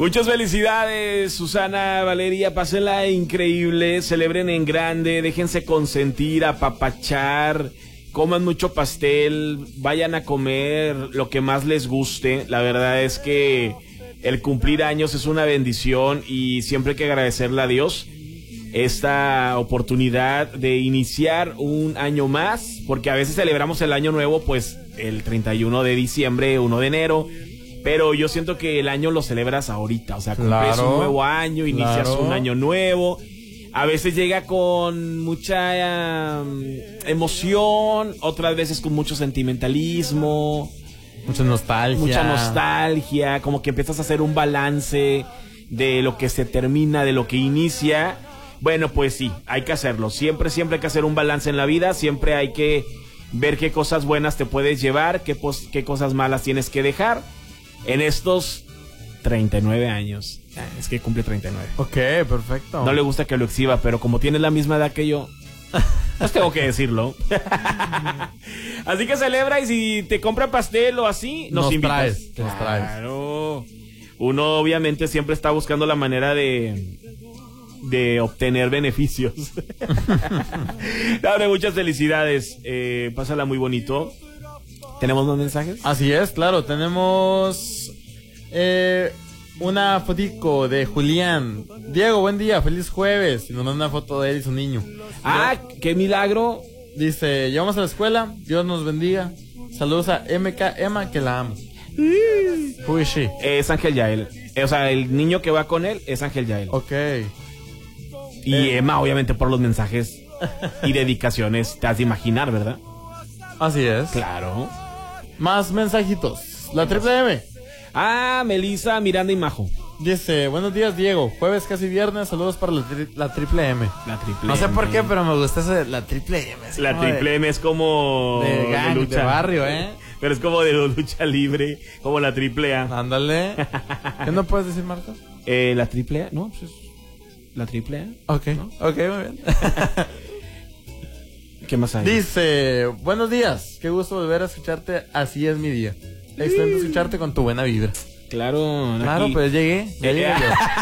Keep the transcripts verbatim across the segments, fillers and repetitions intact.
Muchas felicidades, Susana, Valeria, pásenla increíble, celebren en grande, déjense consentir, apapachar, coman mucho pastel, vayan a comer lo que más les guste. La verdad es que el cumplir años es una bendición y siempre hay que agradecerle a Dios esta oportunidad de iniciar un año más, porque a veces celebramos el año nuevo pues el treinta y uno de diciembre, uno de enero, pero yo siento que el año lo celebras ahorita, o sea, cumples claro, un nuevo año, inicias claro. un año nuevo. A veces llega con mucha um, emoción, otras veces con mucho sentimentalismo, mucha nostalgia. Mucha nostalgia, como que empiezas a hacer un balance de lo que se termina, de lo que inicia. Bueno, pues sí, hay que hacerlo. Siempre, siempre hay que hacer un balance en la vida, siempre hay que ver qué cosas buenas te puedes llevar, qué, pos- qué cosas malas tienes que dejar. En estos treinta y nueve años. Ah, es que cumple treinta y nueve. Ok, perfecto. No le gusta que lo exhiba, pero como tiene la misma edad que yo, pues tengo que decirlo. Así que celebra, y si te compra pastel o así, nos, nos invitas. Traes, nos traes. Claro. Uno obviamente siempre está buscando la manera de de obtener beneficios. Dale, muchas felicidades. Eh, pásala muy bonito. ¿Tenemos más mensajes? Así es, claro, tenemos eh, una fotico de Julián. Diego, buen día, feliz jueves. Y nos manda una foto de él y su niño. Ah, ¿Ya? Qué milagro. Dice, llegamos a la escuela, Dios nos bendiga. Saludos a M K Emma, que la amo. Who is she? Es Ángel Yael. O sea, el niño que va con él es Ángel Yael. Ok. Y eh. Emma, obviamente, por los mensajes y dedicaciones, te has de imaginar, ¿verdad? Así es. Claro. Más mensajitos. La triple M. Ah, Melissa, Miranda y Majo. Dice, buenos días, Diego. Jueves, casi viernes. Saludos para la, tri- la triple M. La triple No sé M. por qué, pero me gusta ese, la triple M. La triple de, M es como de, gang, de lucha. De barrio, ¿eh? Pero es como de lucha libre, como la triple A. Ándale. ¿Qué no puedes decir, Marta? Eh, la triple A, no, pues es la triple A. Ok, ¿no? Ok, muy bien. ¿Qué más hay? Dice, buenos días, qué gusto volver a escucharte, así es mi día. Excelente escucharte con tu buena vibra. Claro, claro, aquí. Pues llegué, ya llegué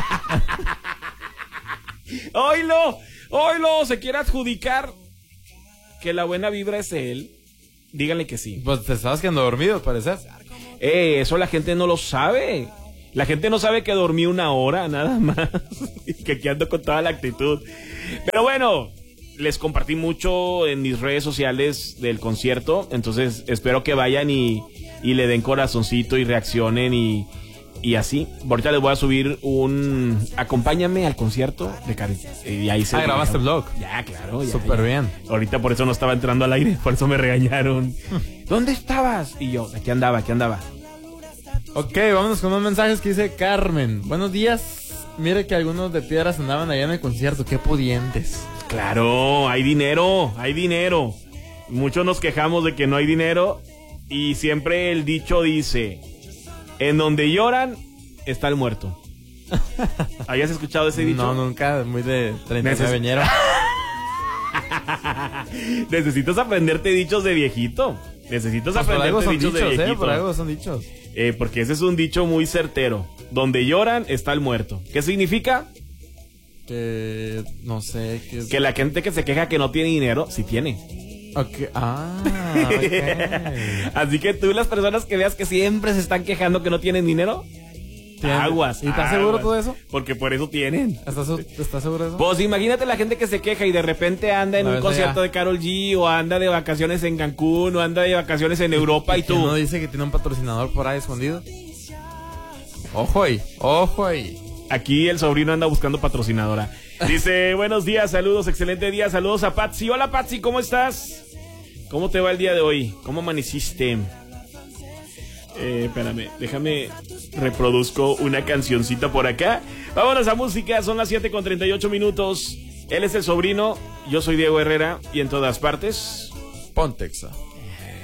yo. ¡Oilo! ¡Oilo! Se quiere adjudicar que la buena vibra es él. Díganle que sí. Pues te estabas quedando dormido, al parecer. Eh, eso la gente no lo sabe. La gente no sabe que dormí una hora, nada más. Y que aquí ando con toda la actitud. Pero bueno, les compartí mucho en mis redes sociales del concierto. Entonces espero que vayan y, y le den corazoncito y reaccionen y, y así. Ahorita les voy a subir un acompáñame al concierto de Karen. Y ahí se ah, grabaste el vlog. Ya, claro. Ya, Súper ya. bien. Ahorita por eso no estaba entrando al aire. Por eso me regañaron. ¿Dónde estabas? Y yo, aquí andaba, aquí andaba. Ok, vámonos con unos mensajes que dice Carmen. Buenos días. Mire que algunos de Piedras andaban allá en el concierto. Qué pudientes. Claro, hay dinero, hay dinero. Muchos nos quejamos de que no hay dinero. Y siempre el dicho dice, en donde lloran, está el muerto. ¿Habías escuchado ese dicho? No, nunca, muy de treinta y nueve veñero. Necesitas aprenderte dichos de viejito. Necesitas pues aprenderte dichos, dichos de viejito. Eh, por algo son dichos. Eh, porque ese es un dicho muy certero. Donde lloran, está el muerto. ¿Qué significa? Que no sé. Que, es... que la gente que se queja que no tiene dinero, sí tiene. Okay. Ah, okay. Así que tú, las personas que veas que siempre se están quejando que no tienen dinero, ¿Tienen? aguas. ¿Y estás aguas, seguro de todo eso? Porque por eso tienen. ¿Estás, ¿Estás seguro de eso? Pues imagínate la gente que se queja y de repente anda en no, un concierto ya. de Karol G, o anda de vacaciones en Cancún, o anda de vacaciones en Europa y, y tú. ¿No dice que tiene un patrocinador por ahí escondido? Ojo ahí, ojo ahí. Aquí el sobrino anda buscando patrocinadora. Dice, buenos días, saludos, excelente día, saludos a Patsy. Hola Patsy, ¿cómo estás? ¿Cómo te va el día de hoy? ¿Cómo amaneciste? Eh, espérame, déjame, reproduzco una cancioncita por acá. Vámonos a música, son las siete con treinta y ocho minutos. Él es el sobrino, yo soy Diego Herrera, y en todas partes, Pontexa.